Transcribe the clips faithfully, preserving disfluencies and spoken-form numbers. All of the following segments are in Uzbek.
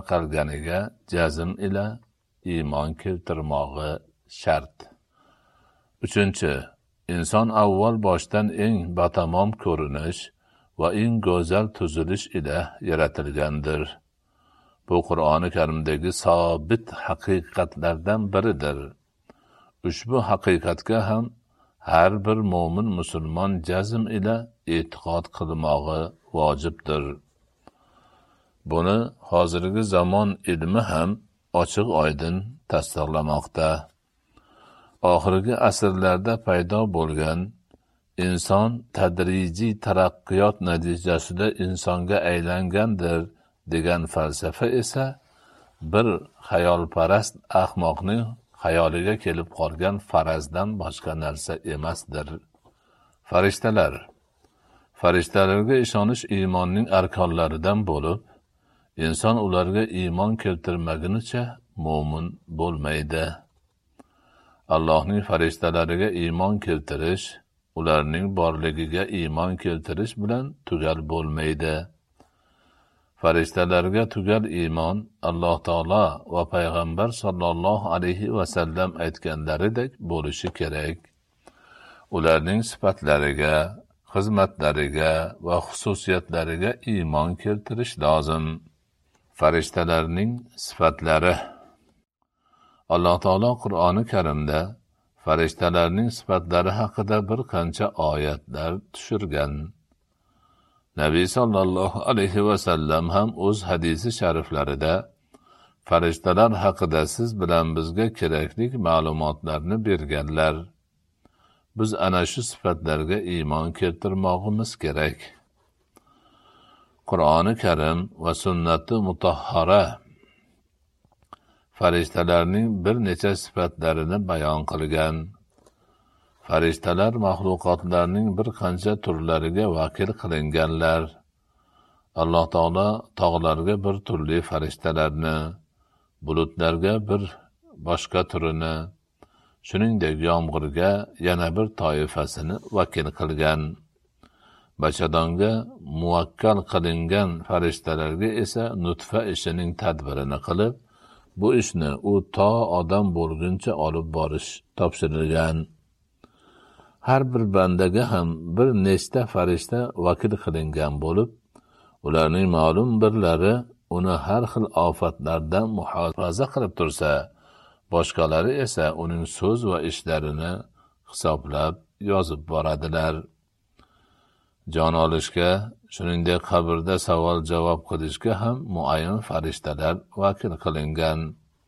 tarqalganiga jazm ila iymon keltirmog'i shart. Uchinchi, inson avval boshdan eng batamom ko'rinish va eng go'zal tuzilish ila yaratilgandir. Bu Qur'oni Karimdagi sobit haqiqatlardan biridir. Ushbu haqiqatga ham har bir mo'min musulmon jazm ila e'tiqod qilmog'i vojibdir. Buni hozirgi zamon ilmi ham ochiq oydin tasdiqlamoqda. Oxirgi asrlarda paydo bo'lgan inson tadrijiy taraqqiyot natijasida insonga aylangandir degan falsafa esa bir xayolparast ahmoqning xayoliga kelib qolgan farazdan boshqa narsa emasdir. Farishtalar. Farishtalarga ishonish iymonning arkonlaridan bo'lib, inson ularga iymon keltirmagunicha mo'min bo'lmaydi. Allohning farishtalariga iymon keltirish, ularning borligiga iymon keltirish bilan tugal bo'lmaydi. Farishtalarga tugal iymon Alloh taolo va payg'ambar sollallohu alayhi va sallam aytganlaridek bo'lishi kerak. Ularning sifatlariga, xizmatlariga va xususiyatlariga iymon keltirish lozim. Farishtalarning sifatlari. Alloh taolo Qur'oni Karimda farishtalarning sifatlari haqida bir qancha oyatlar tushirgan. Nabiy sallallohu alayhi va sallam ham o'z hadisi shariflarida farishtalar haqida siz bilan bizga kerakli ma'lumotlarni berganlar. Biz ana shu sifatlarga iymon keltirmog'imiz kerak. Qur'oni Karim va sunnati mutahhara farishtalarning bir necha sifatlarini bayon qilgan. Farishtalar maxluqotlarning bir qancha turlariga vakil qilinganlar. Alloh taolo tog'larga bir turli farishtalarni, bulutlarga bir boshqa turini, shuningdek yomg'irga yana bir toifasini vakil qilgan. Bachadonga muvakkal qilingan farishtalarga esa nutfa ishining tadbirini qilib, bu ishni u to odam bo'lguncha olib borish topshirilgan. Har bir bandaga ham bir nechta farishta vakil qilingan bo'lib, ularning ma'lum birlari uni har xil ofatlardan muhofaza qilib tursa, boshqalari esa uning so'z va ishlarini hisoblab yozib boradilar. Jon olishga, shuningdek qabrda savol-javob qilishga ham muayyan farishtalar vakil qilingan.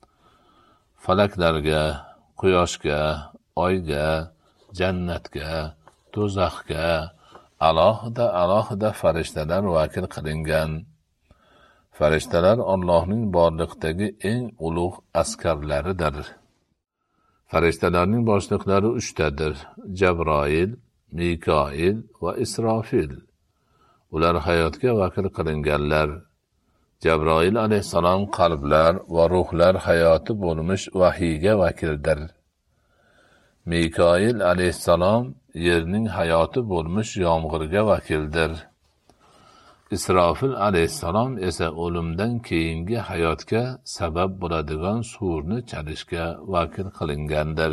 Falaklarga, quyoshga, oyga, jannatga, do'zaxga alohida-alohida farishtalar vakil qilingan. Farishtalar Allohning borliqdagi eng ulug' askarlaridir. Farishtalarning boshliqlari uchtadir: Jabroil, Mikoil va Isrofil. Ular hayotga vakil qilinganlar. Jabroil alayhissalom qalblar va ruhlar hayoti bo'lmish vahiyga vakildir. Mikoil alayhissalom yerning hayoti bo'lmish yomg'irga vakildir. Isrofil alayhissalom esa o'limdan keyingi hayotga sabab bo'ladigan surni chalishga vakil qilingandir.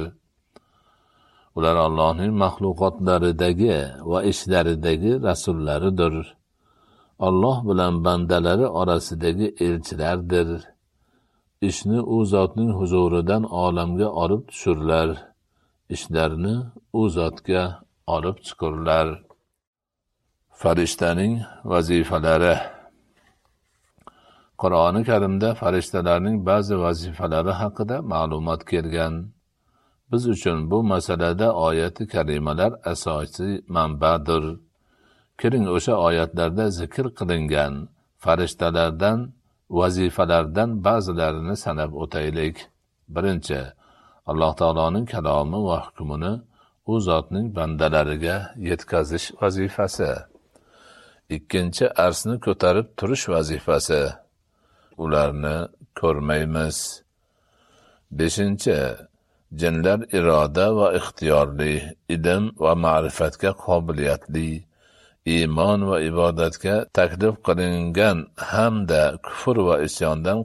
Ular Allohning maxluqotlaridagi va ishlaridagi rasullaridir. Alloh bilan bandalari orasidagi elchilardir. Ishni u zotning huzuridan olamga olib tushurlar. Ishlarni u zotga olib chiqurlar. Farishtaning vazifalari. Qur'oni Karimda farishtalarning ba'zi vazifalari haqida ma'lumot kelgan. Biz uchun bu masalada oyati karimalar asosiy manbadir. Kiring o'sha oyatlarda zikr qilingan farishtalardan vazifalardan ba'zilarini sanab o'taylik. Birinchi, Alloh taoloning kalomi va hukmini u zotning bandalariga yetkazish vazifasi. Ikkinchi, arsni ko'tarib turish vazifasi. Ularni ko'rmaymiz. Beshinchi, jinlar iroda va ixtiyorli, ilm va ma'rifatga qobiliyatli, iymon va ibodatga taklif qilingan hamda kufr va isyondan